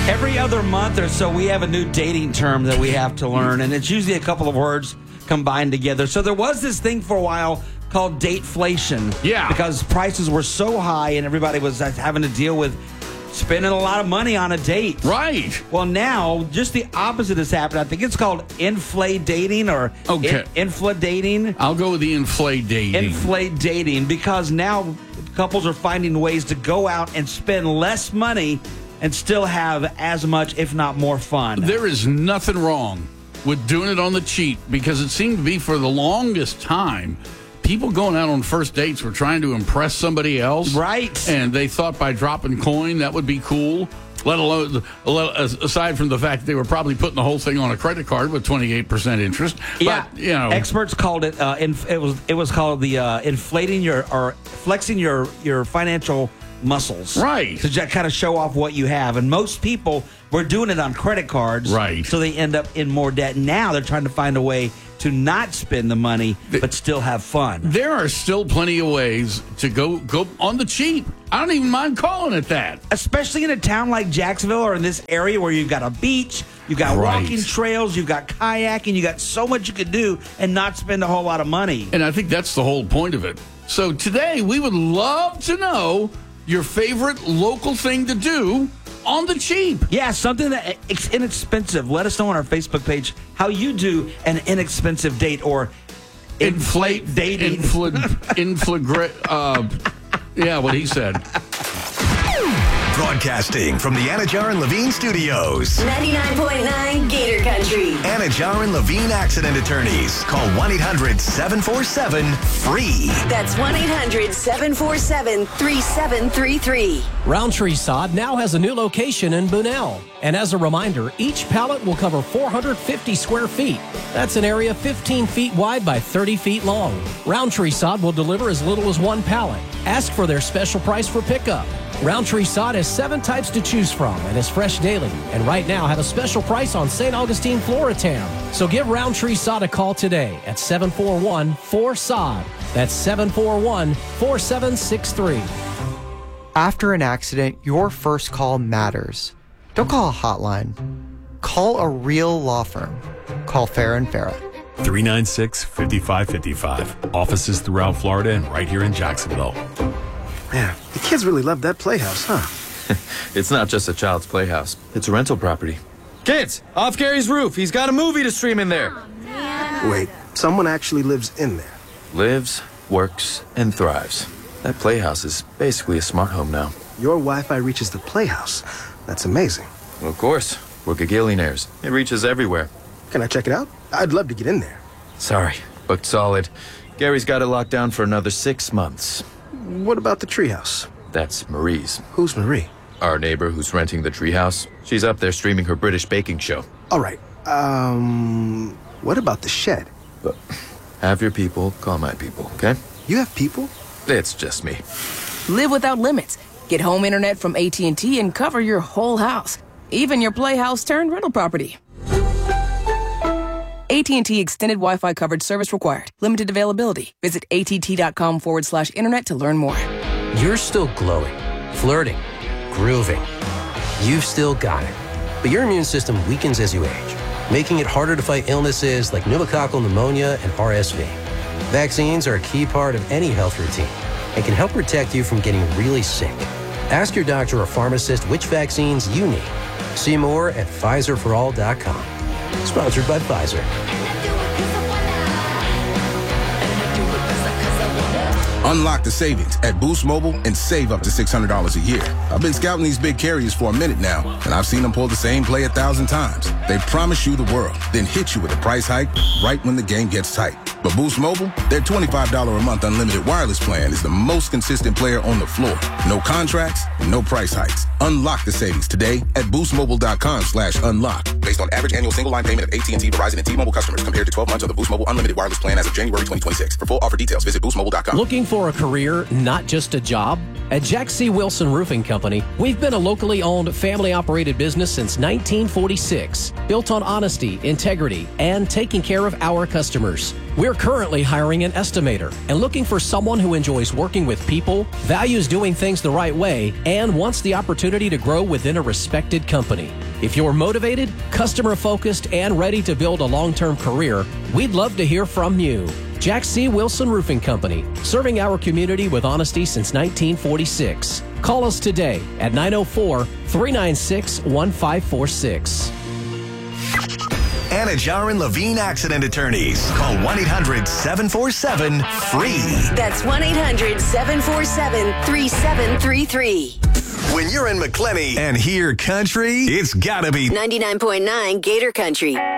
Every other month or so, we have a new dating term that we have to learn, and it's usually a couple of words combined together. So there was this thing for a while called dateflation. Yeah. Because prices were so high and everybody was having to deal with spending a lot of money on a date. Right. Well, now, just the opposite has happened. I think it's called inflate dating or infla dating. I'll go with the inflate dating. Inflate dating, because now couples are finding ways to go out and spend less money and still have as much, if not more, fun. There is nothing wrong with doing it on the cheap, because it seemed to be for the longest time people going out on first dates were trying to impress somebody else. Right. And they thought by dropping coin that would be cool, let alone, aside from the fact that they were probably putting the whole thing on a credit card with 28% interest. Yeah. But, you know, experts called it, it was called the inflating or flexing your financial muscles. Right. To kind of show off what you have. And most people were doing it on credit cards. Right. So they end up in more debt. Now they're trying to find a way to not spend the money, but still have fun. There are still plenty of ways to go on the cheap. I don't even mind calling it that. Especially in a town like Jacksonville or in this area where you've got a beach, you've got walking trails, you've got kayaking, you got so much you could do and not spend a whole lot of money. And I think that's the whole point of it. So today we would love to know your favorite local thing to do on the cheap. Yeah, something that it's inexpensive. Let us know on our Facebook page how you do an inexpensive date or inflate dating. Yeah, what he said. Broadcasting from the Anajar and Levine Studios. 99.9 Gator Country. Anajar and Levine Accident Attorneys. Call 1-800-747-FREE. That's 1-800-747-3733. Roundtree Sod now has a new location in Bunnell. And as a reminder, each pallet will cover 450 square feet. That's an area 15 feet wide by 30 feet long. Roundtree Sod will deliver as little as one pallet. Ask for their special price for pickup. Roundtree Sod has 7 types to choose from and is fresh daily. And right now have a special price on St. Augustine Floratam. So give Roundtree Sod a call today at 741-4SOD. That's 741-4763. After an accident, your first call matters. Don't call a hotline. Call a real law firm. Call Farrah & Farrah. 396-5555. Offices throughout Florida and right here in Jacksonville. Man, the kids really love that playhouse, huh? It's not just a child's playhouse. It's a rental property. Kids, off Gary's roof. He's got a movie to stream in there. Wait, someone actually lives in there? Lives, works, and thrives. That playhouse is basically a smart home now. Your Wi-Fi reaches the playhouse. That's amazing. Well, of course. We're gagillionaires. It reaches everywhere. Can I check it out? I'd love to get in there. Sorry, booked solid. Gary's got it locked down for another 6 months. What about the treehouse? That's Marie's. Who's Marie? Our neighbor who's renting the treehouse. She's up there streaming her British baking show. All right. What about the shed? But have your people call my people, okay? You have people? It's just me. Live without limits. Get home internet from AT&T and cover your whole house. Even your playhouse turned rental property. AT&T Extended Wi-Fi coverage service required. Limited availability. Visit att.com/internet to learn more. You're still glowing, flirting, grooving. You've still got it. But your immune system weakens as you age, making it harder to fight illnesses like pneumococcal pneumonia and RSV. Vaccines are a key part of any health routine and can help protect you from getting really sick. Ask your doctor or pharmacist which vaccines you need. See more at PfizerForAll.com. Sponsored by Pfizer. Unlock the savings at Boost Mobile and save up to $600 a year. I've been scouting these big carriers for a minute now, and I've seen them pull the same play 1,000 times. They promise you the world, then hit you with a price hike right when the game gets tight. But Boost Mobile, their $25 a month unlimited wireless plan is the most consistent player on the floor. No contracts, no price hikes. Unlock the savings today at boostmobile.com/unlock. Based on average annual single line payment of AT&T, Verizon, and T-Mobile customers compared to 12 months of the Boost Mobile unlimited wireless plan as of January 2026. For full offer details, visit boostmobile.com. Looking for a career, not just a job? At Jack C. Wilson Roofing Company, we've been a locally owned, family-operated business since 1946. built on honesty, integrity, and taking care of our customers. We're currently hiring an estimator and looking for someone who enjoys working with people, values doing things the right way, and wants the opportunity to grow within a respected company. If you're motivated, customer-focused, and ready to build a long-term career, we'd love to hear from you. Jack C. Wilson Roofing Company, serving our community with honesty since 1946. Call us today at 904-396-1546. Anajar and Levine Accident Attorneys. Call 1-800-747-FREE. That's 1-800-747-3733. When you're in McClenny and hear country, it's gotta be 99.9 Gator Country.